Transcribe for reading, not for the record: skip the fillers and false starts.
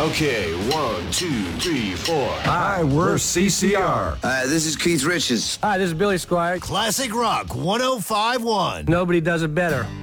Okay, 1, 2, 3, 4. Hi, we're CCR. This is Keith Richards. Hi, this is Billy Squire. Classic Rock 1051. Nobody does it better.